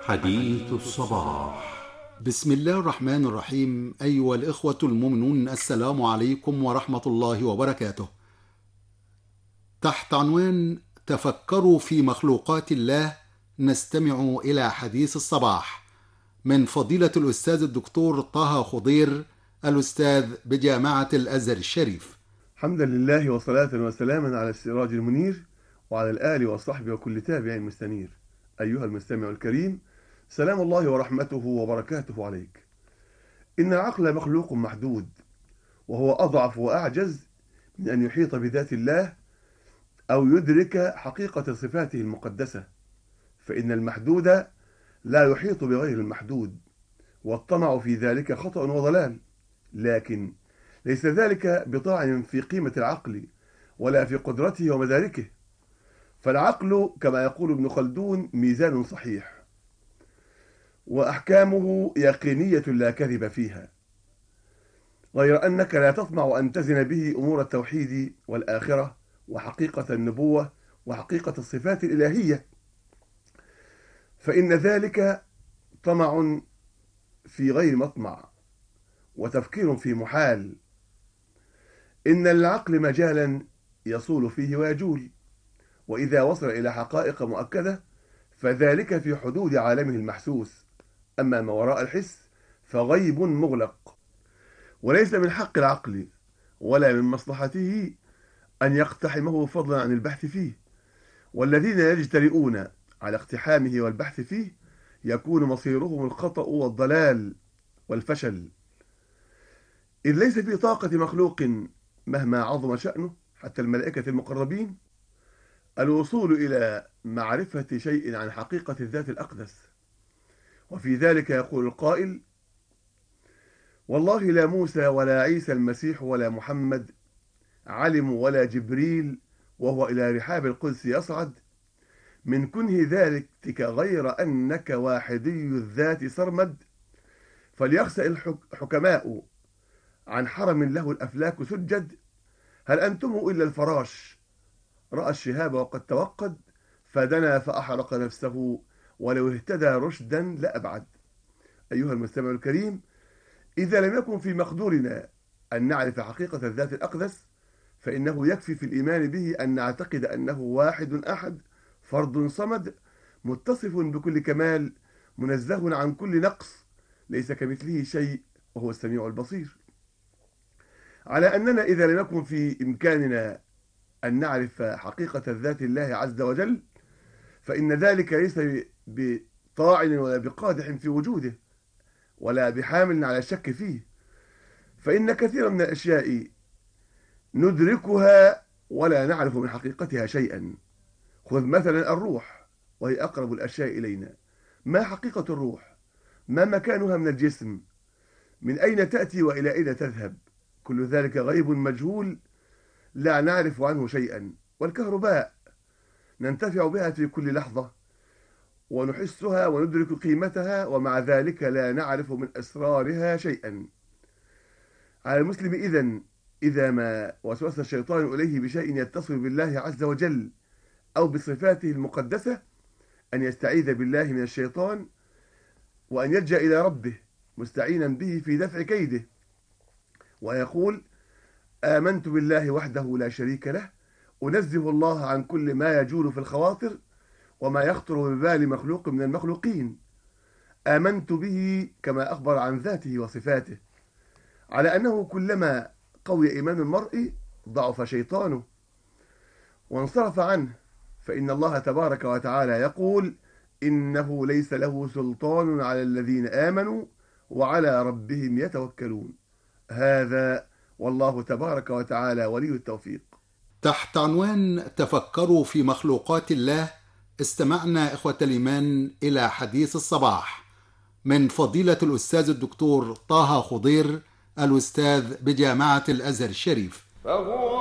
حديث الصباح. بسم الله الرحمن الرحيم. أيها الإخوة المؤمنون، السلام عليكم ورحمة الله وبركاته. تحت عنوان تفكروا في مخلوقات الله نستمع إلى حديث الصباح من فضيلة الأستاذ الدكتور طه خضير، الأستاذ بجامعة الأزهر الشريف. حمدا لله وصلاة وسلاما على السراج المنير وعلى الآل والصحب وكل تابع مستنير. أيها المستمع الكريم، سلام الله ورحمته وبركاته عليك. إن العقل مخلوق محدود، وهو أضعف وأعجز من أن يحيط بذات الله أو يدرك حقيقة صفاته المقدسة، فإن المحدود لا يحيط بغير المحدود، والطمع في ذلك خطأ وضلال. لكن ليس ذلك بطاعن في قيمة العقل ولا في قدرته ومداركه، فالعقل كما يقول ابن خلدون ميزان صحيح، وأحكامه يقينية لا كذب فيها، غير أنك لا تطمع أن تزن به أمور التوحيد والآخرة وحقيقة النبوة وحقيقة الصفات الإلهية، فإن ذلك طمع في غير مطمع وتفكير في محال. إن للعقل مجالا يصول فيه ويجول، وإذا وصل إلى حقائق مؤكدة فذلك في حدود عالمه المحسوس، أما ما وراء الحس فغيب مغلق، وليس من حق العقل ولا من مصلحته أن يقتحمه فضلا عن البحث فيه، والذين يجترئون على اقتحامه والبحث فيه يكون مصيرهم الخطأ والضلال والفشل، إذ ليس في طاقة مخلوق مهما عظم شأنه حتى الملائكة المقربين الوصول إلى معرفة شيء عن حقيقة الذات الأقدس. وفي ذلك يقول القائل: والله لا موسى ولا عيسى المسيح ولا محمد علموا ولا جبريل وهو إلى رحاب القدس يصعد من كنه ذلك غير أنك واحدي الذات سرمد، فليخسأ الحكماء عن حرم له الأفلاك سجد، هل أنتم إلا الفراش رأى الشهاب وقد توقد، فدنا فأحرق نفسه ولو اهتدى رشدا لأبعد. أيها المستمع الكريم، إذا لم يكن في مقدورنا أن نعرف حقيقة الذات الأقدس، فإنه يكفي في الإيمان به أن نعتقد أنه واحد أحد فرد صمد متصف بكل كمال منزه عن كل نقص ليس كمثله شيء وهو السميع البصير. على أننا إذا لم يكن في إمكاننا أن نعرف حقيقة الذات الله عز وجل، فإن ذلك ليس بطاعن ولا بقادح في وجوده ولا بحامل على الشك فيه، فإن كثيرا من الأشياء ندركها ولا نعرف من حقيقتها شيئا. خذ مثلا الروح، وهي أقرب الأشياء إلينا. ما حقيقة الروح؟ ما مكانها من الجسم؟ من أين تأتي وإلى أين تذهب؟ كل ذلك غيب مجهول لا نعرف عنه شيئا. والكهرباء ننتفع بها في كل لحظة ونحسها وندرك قيمتها، ومع ذلك لا نعرف من أسرارها شيئا. على المسلم إذا ما وسوس الشيطان إليه بشيء يتصل بالله عز وجل أو بصفاته المقدسة أن يستعيذ بالله من الشيطان، وأن يلجأ إلى ربه مستعينا به في دفع كيده، ويقول: آمنت بالله وحده لا شريك له، أنزه الله عن كل ما يجول في الخواطر وما يخطر ببال مخلوق من المخلوقين، آمنت به كما أخبر عن ذاته وصفاته، على أنه كلما قوي إيمان المرء ضعف شيطانه وانصرف عنه، فإن الله تبارك وتعالى يقول: إنه ليس له سلطان على الذين آمنوا وعلى ربهم يتوكلون. هذا والله تبارك وتعالى ولي التوفيق. تحت عنوان تفكروا في مخلوقات الله استمعنا إخوة الإيمان إلى حديث الصباح من فضيلة الأستاذ الدكتور طه خضير، الأستاذ بجامعة الأزهر الشريف.